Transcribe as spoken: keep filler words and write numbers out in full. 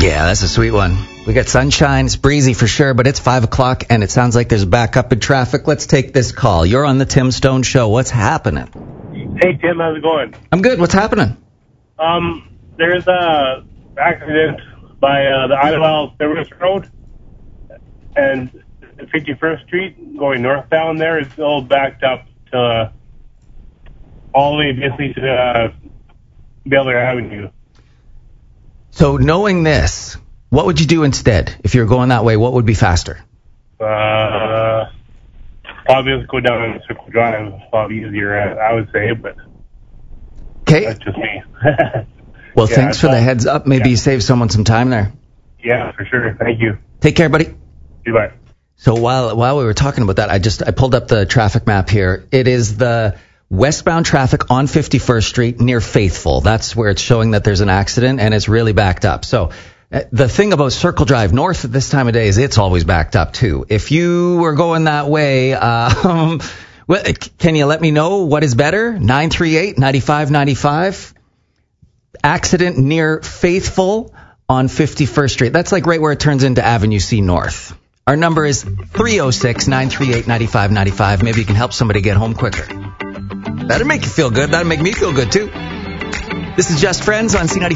Yeah, that's a sweet one. We got sunshine. It's breezy for sure, but it's five o'clock, and it sounds like there's backup in traffic. Let's take this call. You're on the Tim Stone Show. What's happening? Hey, Tim. How's it going? I'm good. What's happening? Um, there's a accident by uh, the Idlewild Service Road, and fifty-first Street going northbound there is all backed up to uh, all the way basically to uh, Baylor Avenue. So knowing this, what would you do instead? If you're going that way, what would be faster? Uh, probably just go down on Circle Drive. It's a lot easier, I would say, but okay. That's just me. Well, yeah, thanks for the heads up. Maybe yeah. you save someone some time there. Yeah, for sure. Thank you. Take care, buddy. Goodbye. So while while we were talking about that, I just I pulled up the traffic map here. It is the westbound traffic on fifty-first Street near Faithful. That's where it's showing that there's an accident, and it's really backed up. So uh, the thing about Circle Drive North at this time of day is it's always backed up, too. If you were going that way, um, well, can you let me know what is better? nine three eight, nine five nine five. Accident near Faithful on fifty-first Street. That's like right where it turns into Avenue C North. Our number is three oh six, nine three eight, nine five nine five. Maybe you can help somebody get home quicker. That'll make you feel good. That'll make me feel good, too. This is Just Friends on C ninety-five.